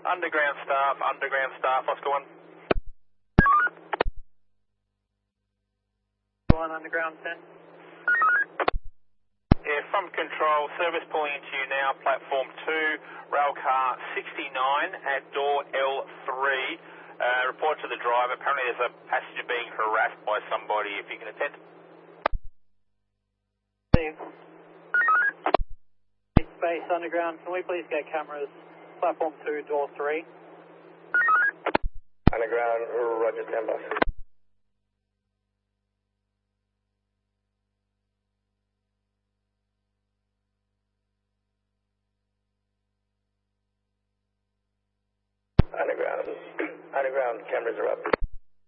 underground staff, Oscar 1. 1 underground 10. Yeah, from control, service pulling into you now, platform 2, rail car 69 at door L3. Report to the driver, apparently there's a passenger being harassed by somebody, if you can attend. Steve. Space underground, can we please get cameras, platform 2, door 3? Underground, roger, standby. Underground cameras are up.